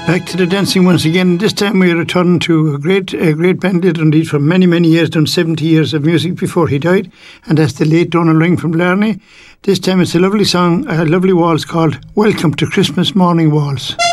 Back to the dancing once again. This time we return to a great band leader indeed for many, many years, done 70 years of music before he died, and that's the late Donald Ring from Blarney. This time it's a lovely song, a lovely waltz called Welcome to Christmas Morning Waltz.